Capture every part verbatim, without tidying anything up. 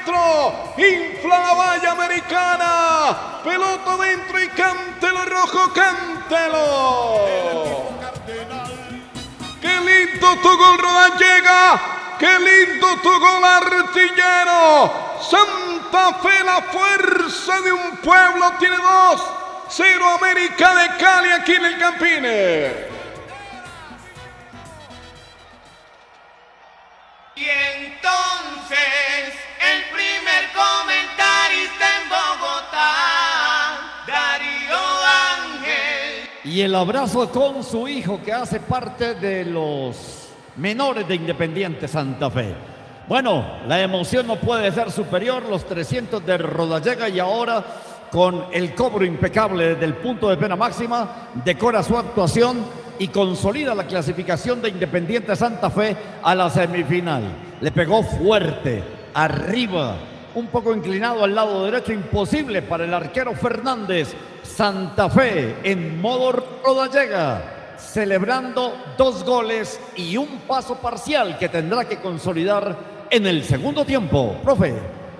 centro, infla la valla americana, pelota dentro y cántelo rojo, cántelo. ¡Qué lindo tu gol, Rodallega! ¡Qué lindo tu gol, artillero! Santa Fe, la fuerza de un pueblo, tiene dos. Cero América de Cali aquí en el Campín. Y entonces el primer comentarista en Bogotá, Darío Ángel. Y el abrazo con su hijo, que hace parte de los menores de Independiente Santa Fe. Bueno, la emoción no puede ser superior, los trescientos de Rodallega, y ahora con el cobro impecable desde el punto de pena máxima, decora su actuación y consolida la clasificación de Independiente Santa Fe a la semifinal. Le pegó fuerte, arriba, un poco inclinado al lado derecho, imposible para el arquero Fernández. Santa Fe en modo Rodallega, celebrando dos goles y un paso parcial que tendrá que consolidar en el segundo tiempo. Profe.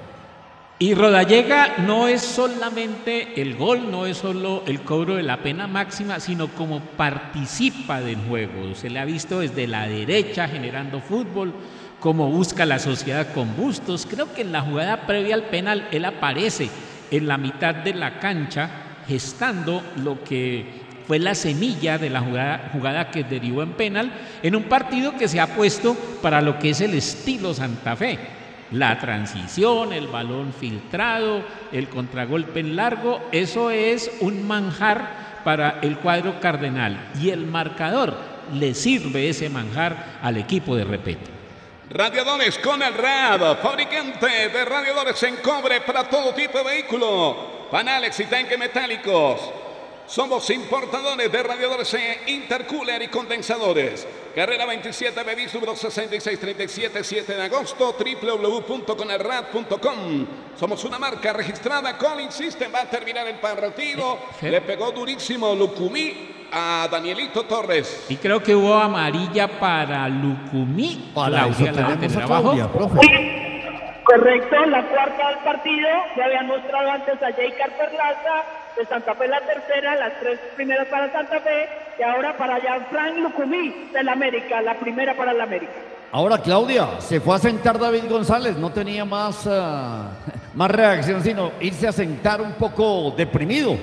Y Rodallega no es solamente el gol, no es solo el cobro de la pena máxima, sino como participa del juego. Se le ha visto desde la derecha generando fútbol, como busca la sociedad con Bustos. Creo que en la jugada previa al penal él aparece en la mitad de la cancha gestando lo que fue la semilla de la jugada, jugada que derivó en penal, en un partido que se ha puesto para lo que es el estilo Santa Fe. La transición, el balón filtrado, el contragolpe en largo, eso es un manjar para el cuadro cardenal. Y el marcador le sirve ese manjar al equipo de Repeto. Radiadores con el R A D, fabricante de radiadores en cobre para todo tipo de vehículo, panales y tanques metálicos. Somos importadores de radiadores intercooler y condensadores. Carrera veintisiete, Bevis, número sesenta y seis treinta y siete, siete de agosto, w w w punto conelrad punto com. Somos una marca registrada. Collins System va a terminar el partido. Eh, Le pegó durísimo Lucumí a Danielito Torres. Y creo que hubo amarilla para Lucumí. Para eso Claudia, la tenemos tendrá a abajo. Claudia, profe. Correcto, la cuarta del partido. Ya habían mostrado antes a Jaycar Perlaza, de Santa Fe la tercera, las tres primeras para Santa Fe, y ahora para Jean-Frank Lucumí del América, la primera para el América. Ahora, Claudia, se fue a sentar David González, no tenía más, uh, más reacción, sino irse a sentar un poco deprimido.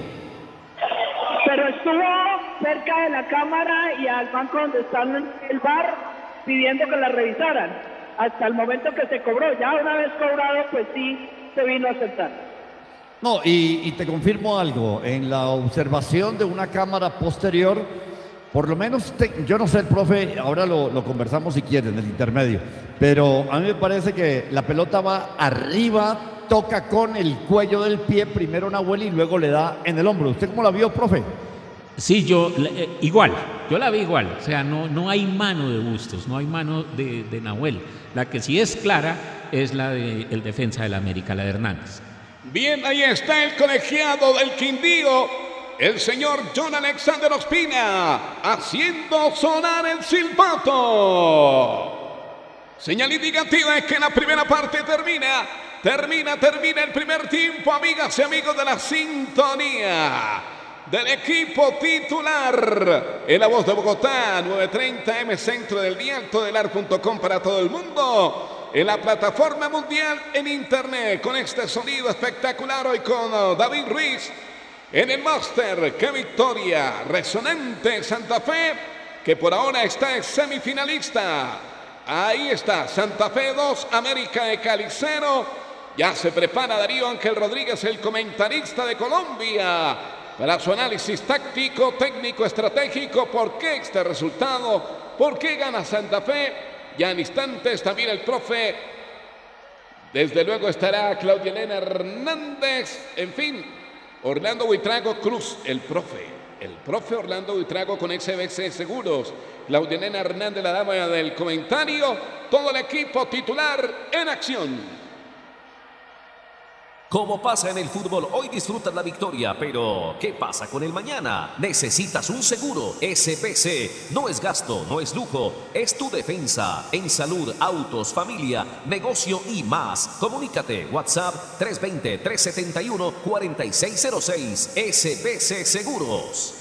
Pero estuvo cerca de la cámara y al banco donde está el V A R pidiendo que la revisaran, hasta el momento que se cobró. Ya una vez cobrado, pues sí, se vino a sentar. No, y, y te confirmo algo, en la observación de una cámara posterior, por lo menos, te, yo no sé, el profe, ahora lo, lo conversamos si quiere en el intermedio, pero a mí me parece que la pelota va arriba, toca con el cuello del pie, primero Nahuel y luego le da en el hombro. ¿Usted cómo la vio, profe? Sí, yo eh, igual, yo la vi igual, o sea, no, no hay mano de Bustos, no hay mano de, de Nahuel. La que sí es clara es la del defensa del América, la de Hernández. Bien, ahí está el colegiado del Quindío, el señor John Alexander Ospina, haciendo sonar el silbato. Señal indicativa es que la primera parte termina, termina, termina el primer tiempo, amigas y amigos de la sintonía del equipo titular. En la voz de Bogotá, nueve treinta eme, centro del día, altodelar punto com para todo el mundo. En la plataforma mundial en internet, con este sonido espectacular hoy con uh, David Ruiz. En el máster, qué victoria, resonante Santa Fe, que por ahora está en semifinalista. Ahí está, Santa Fe dos, América de Cali cero. Ya se prepara Darío Ángel Rodríguez, el comentarista de Colombia, para su análisis táctico, técnico, estratégico. ¿Por qué este resultado? ¿Por qué gana Santa Fe? Ya en instantes también el profe. Desde luego estará Claudia Elena Hernández. En fin, Orlando Buitrago Cruz, el profe. El profe Orlando Buitrago con X B C Seguros. Claudia Elena Hernández, la dama del comentario. Todo el equipo titular en acción. Como pasa en el fútbol, hoy disfrutas la victoria, pero ¿qué pasa con el mañana? Necesitas un seguro. S P C no es gasto, no es lujo, es tu defensa en salud, autos, familia, negocio y más. Comunícate, WhatsApp tres dos cero, tres siete uno, cuatro seis cero seis. S P C Seguros.